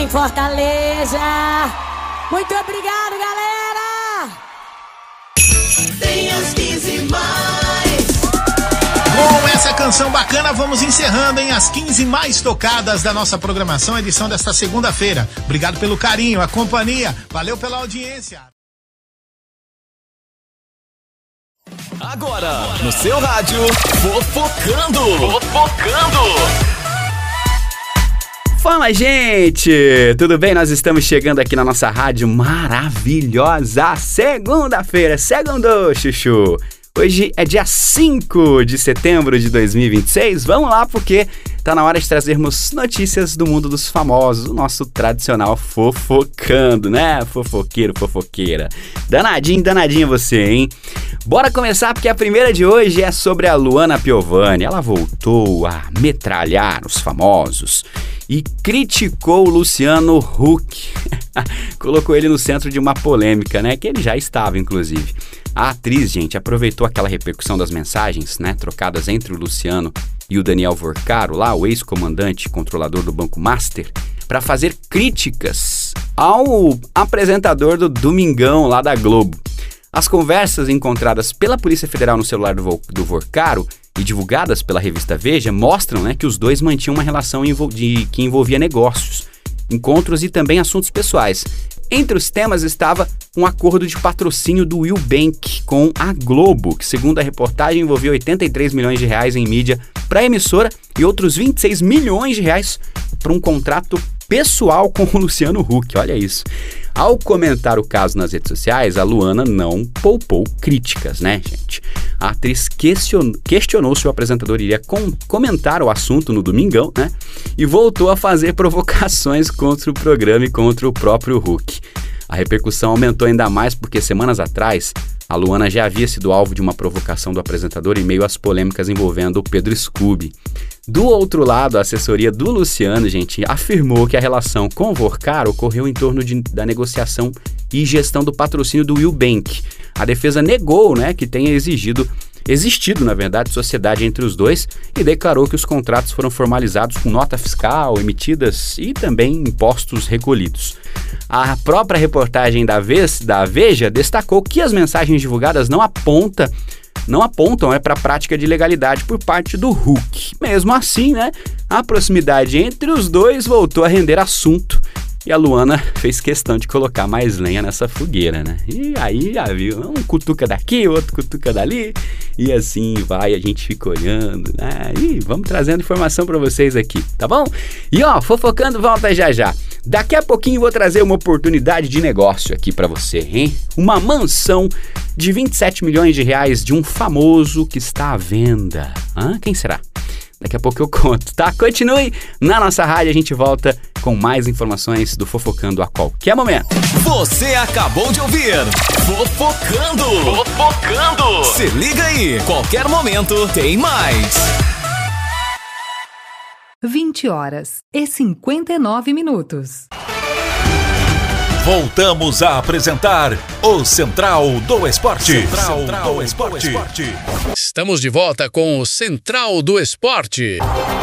Fortaleza. Muito obrigado, galera. Tem as 15 mais. Com essa canção bacana, vamos encerrando as 15 mais tocadas da nossa programação, edição desta segunda-feira. Obrigado pelo carinho, a companhia. Valeu pela audiência. Agora, no seu rádio, Fofocando. Fala, gente! Tudo bem? Nós estamos chegando aqui na nossa rádio maravilhosa. Segunda-feira, segundou, chuchu! Hoje é dia 5 de setembro de 2026. Vamos lá, porque tá na hora de trazermos notícias do mundo dos famosos, o nosso tradicional Fofocando, né? Fofoqueiro, fofoqueira. Danadinho você, hein? Bora começar, porque a primeira de hoje é sobre a Luana Piovani. Ela voltou a metralhar os famosos e criticou o Luciano Huck. Colocou ele no centro de uma polêmica, né? Que ele já estava, inclusive. A atriz, gente, aproveitou aquela repercussão das mensagens, né, trocadas entre o Luciano e o Daniel Vorcaro, lá, o ex-comandante controlador do Banco Master, para fazer críticas ao apresentador do Domingão, lá da Globo. As conversas encontradas pela Polícia Federal no celular do Vorcaro e divulgadas pela revista Veja mostram, né, que os dois mantinham uma relação que envolvia negócios, encontros e também assuntos pessoais. Entre os temas estava um acordo de patrocínio do Will Bank com a Globo, que, segundo a reportagem, envolvia 83 milhões de reais em mídia para a emissora e outros 26 milhões de reais para um contrato pessoal com o Luciano Huck. Olha isso. Ao comentar o caso nas redes sociais, a Luana não poupou críticas, né, gente? A atriz questionou se o apresentador iria comentar o assunto no Domingão, né? E voltou a fazer provocações contra o programa e contra o próprio Huck. A repercussão aumentou ainda mais porque semanas atrás a Luana já havia sido alvo de uma provocação do apresentador em meio às polêmicas envolvendo o Pedro Scooby. Do outro lado, a assessoria do Luciano, gente, afirmou que a relação com o Vorcaro ocorreu em torno da negociação e gestão do patrocínio do Will Bank. A defesa negou, né, que tenha existido, na verdade, sociedade entre os dois e declarou que os contratos foram formalizados com nota fiscal, emitidas e também impostos recolhidos. A própria reportagem da Veja destacou que as mensagens divulgadas não apontam para a prática de ilegalidade por parte do Huck. Mesmo assim, né, a proximidade entre os dois voltou a render assunto e a Luana fez questão de colocar mais lenha nessa fogueira, né? E aí já viu, um cutuca daqui, outro cutuca dali, e assim vai, a gente fica olhando, né? E vamos trazendo informação para vocês aqui, tá bom? E ó, Fofocando volta já. Daqui a pouquinho vou trazer uma oportunidade de negócio aqui para você, hein? Uma mansão de 27 milhões de reais de um famoso que está à venda. Quem será? Daqui a pouco eu conto, tá? Continue na nossa rádio, a gente volta com mais informações do Fofocando a qualquer momento. Você acabou de ouvir Fofocando. Se liga aí, qualquer momento tem mais. 20h59. Voltamos a apresentar o Central do Esporte. Central do Esporte. Estamos de volta com o Central do Esporte.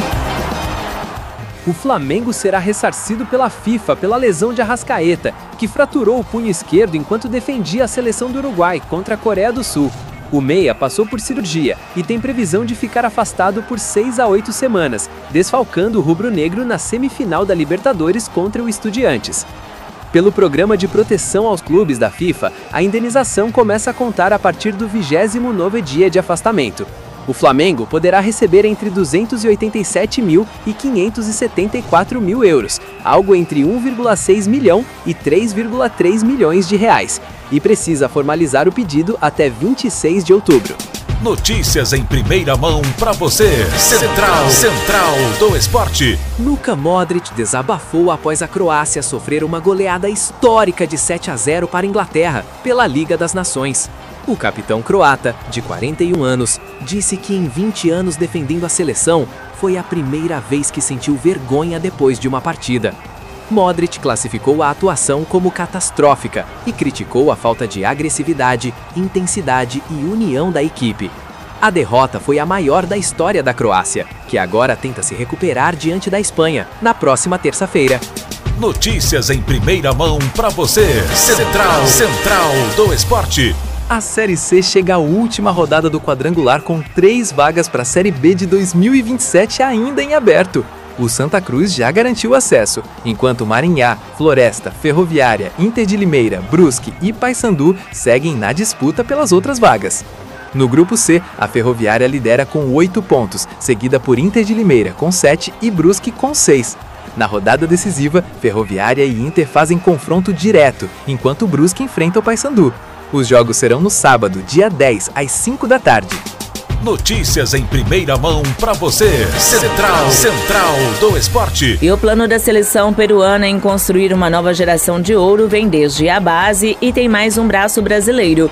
O Flamengo será ressarcido pela FIFA pela lesão de Arrascaeta, que fraturou o punho esquerdo enquanto defendia a seleção do Uruguai contra a Coreia do Sul. O meia passou por cirurgia e tem previsão de ficar afastado por 6 a 8 semanas, desfalcando o rubro-negro na semifinal da Libertadores contra o Estudiantes. Pelo programa de proteção aos clubes da FIFA, a indenização começa a contar a partir do 29º dia de afastamento. O Flamengo poderá receber entre 287 mil e 574 mil euros, algo entre 1,6 milhão e 3,3 milhões de reais, e precisa formalizar o pedido até 26 de outubro. Notícias em primeira mão para você. Central do Esporte. Luka Modric desabafou após a Croácia sofrer uma goleada histórica de 7 a 0 para a Inglaterra, pela Liga das Nações. O capitão croata, de 41 anos, disse que em 20 anos defendendo a seleção, foi a primeira vez que sentiu vergonha depois de uma partida. Modric classificou a atuação como catastrófica e criticou a falta de agressividade, intensidade e união da equipe. A derrota foi a maior da história da Croácia, que agora tenta se recuperar diante da Espanha, na próxima terça-feira. Notícias em primeira mão para você. Central do Esporte. A Série C chega à última rodada do quadrangular com 3 vagas para a Série B de 2027 ainda em aberto. O Santa Cruz já garantiu acesso, enquanto Maringá, Floresta, Ferroviária, Inter de Limeira, Brusque e Paysandu seguem na disputa pelas outras vagas. No grupo C, a Ferroviária lidera com 8 pontos, seguida por Inter de Limeira com 7 e Brusque com 6. Na rodada decisiva, Ferroviária e Inter fazem confronto direto, enquanto Brusque enfrenta o Paysandu. Os jogos serão no sábado, dia 10, às 5 da tarde. Notícias em primeira mão para você. Central do Esporte. E o plano da seleção peruana em construir uma nova geração de ouro vem desde a base e tem mais um braço brasileiro.